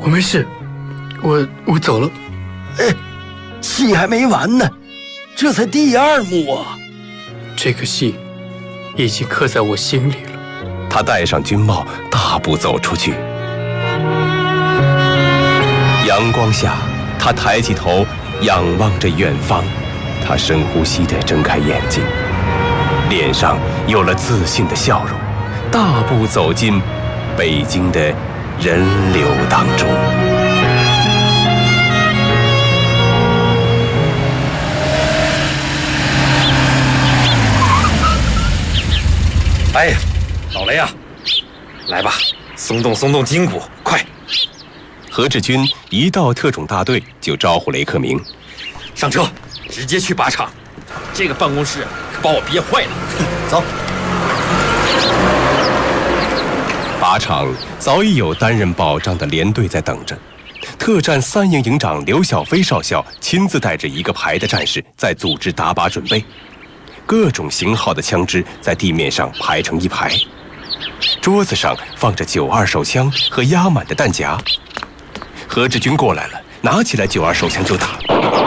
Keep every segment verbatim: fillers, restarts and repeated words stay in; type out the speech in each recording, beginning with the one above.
我没事，我我走了。 哎，戏还没完呢，这才第二幕啊！ 这个戏已经刻在我心里了。 他戴上军帽，大步走出去。阳光下，他抬起头，仰望着远方。他深呼吸地睁开眼睛，脸上有了自信的笑容，大步走进北京的人流当中。 哎呀，老雷啊，来吧，松动松动筋骨，快！ 何志军一到特种大队就招呼雷克明上车，直接去靶场。这个办公室可把我憋坏了。 走。 靶场早已有担任保障的连队在等着。特战三营营长刘小飞少校亲自带着一个排的战士在组织打靶准备。各种型号的枪支在地面上排成一排，桌子上放着九二手枪和压满的弹夹。何志军过来了，拿起来九二手枪就打，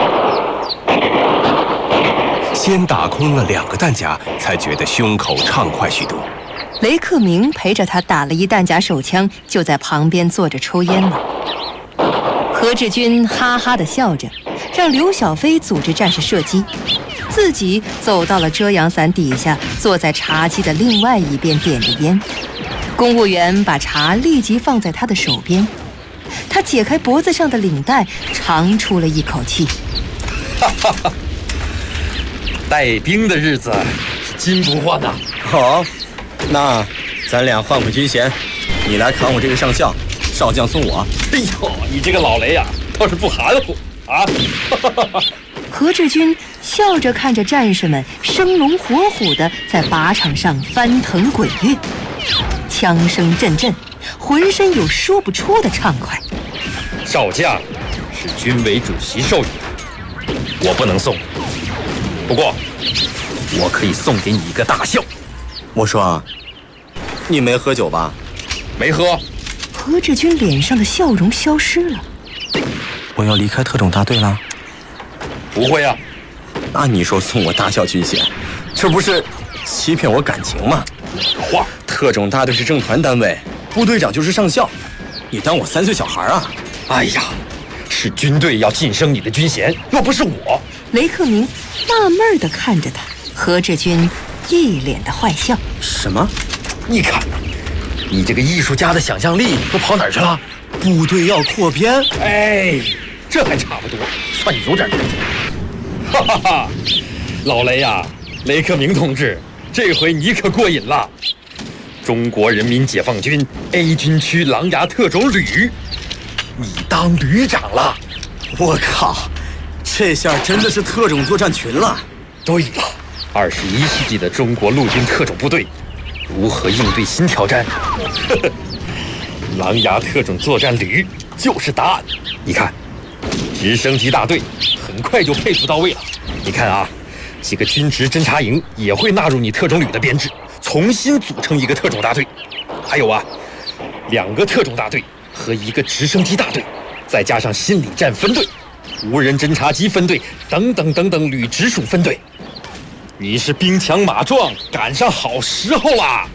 先打空了两个弹夹，才觉得胸口畅快许多。 雷克明陪着他打了一弹夹手枪，就在旁边坐着抽烟了。何志军哈哈地笑着，让刘小飞组织战士射击，自己走到了遮阳伞底下，坐在茶几的另外一边点着烟。公务员把茶立即放在他的手边，他解开脖子上的领带，长出了一口气。 哈哈哈，带兵的日子是金不换呐。 好，那咱俩换换军衔，你来扛我这个上校，少将送我。 哎呦，你这个老雷呀、啊，倒是不含糊啊！ 何志军笑着看着战士们生龙活虎地在靶场上翻腾滚跃，枪声阵阵，浑身有说不出的畅快。 少将是军委主席授予的，我不能送，不过我可以送给你一个大校。 我说，你没喝酒吧？ 没喝。 何志军脸上的笑容消失了。 我要离开特种大队了。 不会啊， 那你说送我大校军衔，这不是欺骗我感情吗？ 话， 特种大队是政团单位，部队长就是上校，你当我三岁小孩啊？ 哎呀，是军队要晋升你的军衔，又不是我。 雷克明纳闷地看着他，何志军一脸的坏笑。 什么？ 你看，你这个艺术家的想象力都跑哪儿去了？ 部队要扩编？ 哎，这还差不多，算你有点意思。哈哈哈，老雷呀、啊，雷克明同志，这回你可过瘾了。中国人民解放军 A 军区狼牙特种旅，你当旅长了。 我靠，这下真的是特种作战群了。 对了，二十一世纪的中国陆军特种部队如何应对新挑战？呵呵，狼牙特种作战旅就是答案。你看，直升机大队很快就配属到位了。你看啊，几个军职侦察营也会纳入你特种旅的编制，重新组成一个特种大队。还有啊，两个特种大队和一个直升机大队，再加上心理战分队、无人侦察机分队等等等等旅直属分队，你是兵强马壮，赶上好时候啦！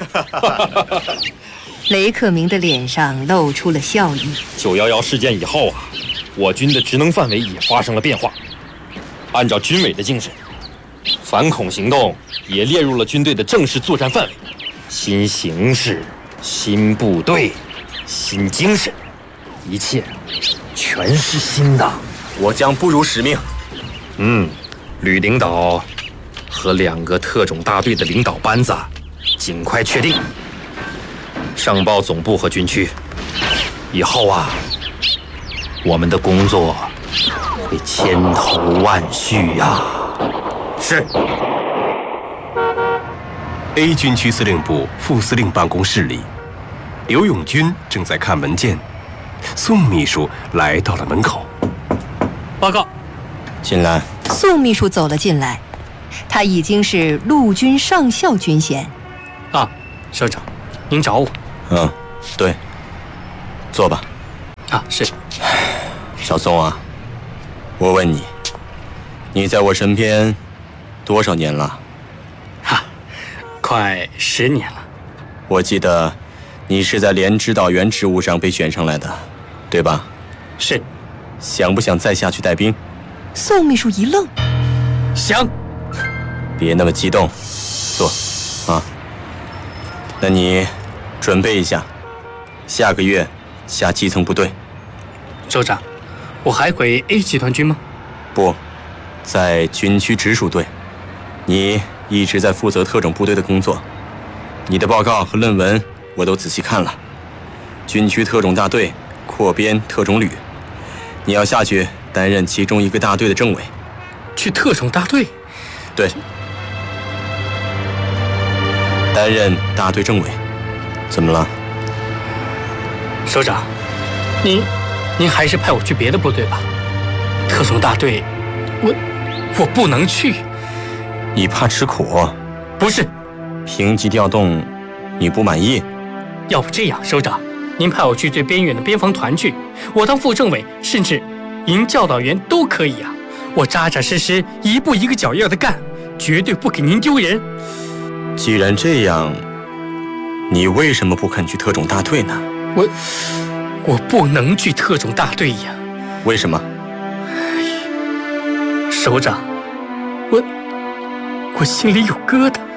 雷克明的脸上露出了笑意。 九一一事件以后啊，我军的职能范围也发生了变化。按照军委的精神，反恐行动也列入了军队的正式作战范围。新形势、新部队、新精神，一切全是新的。 我将不辱使命。 嗯，旅领导和两个特种大队的领导班子尽快确定，上报总部和军区。以后啊，我们的工作会千头万绪呀、啊。是。 A 军区司令部副司令办公室里，刘永军正在看文件，宋秘书来到了门口。 报告， 进来。 宋秘书走了进来，他已经是陆军上校军衔。 啊，社长，您找我？ 嗯，对，坐吧。 啊，是。 小松啊，我问你，你在我身边多少年了？ 哈，快十年了。 我记得你是在连指导员职务上被选上来的，对吧？ 是。 想不想再下去带兵？ 宋秘书一愣， 想。 别那么激动，坐啊。那你准备一下，下个月下基层部队。 首长，我还回 A 集团军吗？ 不，在军区直属队。你一直在负责特种部队的工作，你的报告和论文我都仔细看了。军区特种大队扩编特种旅，你要下去担任其中一个大队的政委。 去特种大队？ 对，担任大队政委。怎么了？ 首长，您您还是派我去别的部队吧。特种大队，我我不能去。 你怕吃苦？ 不是。 平级调动，你不满意？ 要不这样，首长，您派我去最边远的边防团去，我当副政委，甚至营教导员都可以啊。我扎扎实实，一步一个脚印的干，绝对不给您丢人。 既然这样，你为什么不肯去特种大队呢？ 我我不能去特种大队呀。 为什么？ 首长，我我心里有疙瘩，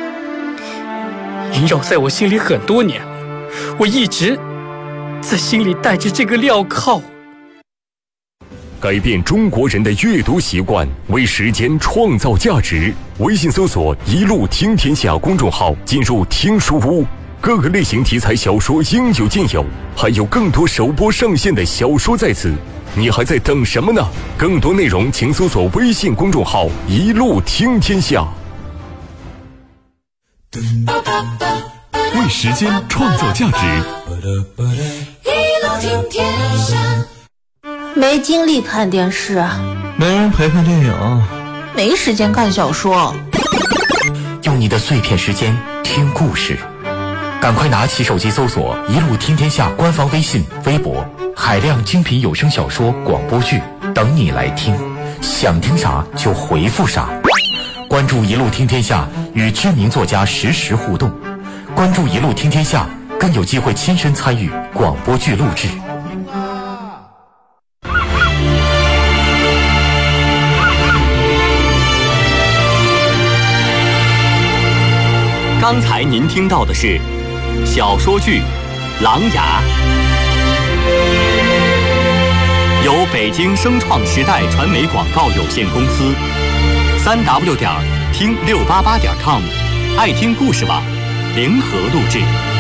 萦绕在我心里很多年了，我一直在心里带着这个镣铐。 改变中国人的阅读习惯，为时间创造价值。微信搜索“一路听天下”公众号，进入听书屋，各个类型题材小说应有尽有，还有更多首播上线的小说在此。你还在等什么呢？更多内容请搜索微信公众号“一路听天下”。为时间创造价值， 一路听天下。没精力看电视， 没人陪看电影， 没时间看小说。 用你的碎片时间听故事，赶快拿起手机搜索“一路听天下”官方微信、微博，海量精品有声小说、广播剧等你来听，想听啥就回复啥。关注“一路听天下”，与知名作家实时互动。关注“一路听天下”，更有机会亲身参与广播剧录制。 刚才您听到的是小说剧《琅琊》，由北京声创时代传媒广告有限公司、三 w 点听六八八点 com、爱听故事网联合录制。